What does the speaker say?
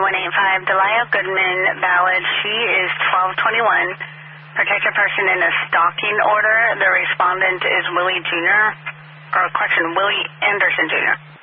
185 Delia Goodman Ballard. She is 1221. Protected person in a stalking order. The respondent is Willie Jr. Or correction, Willie Anderson Jr.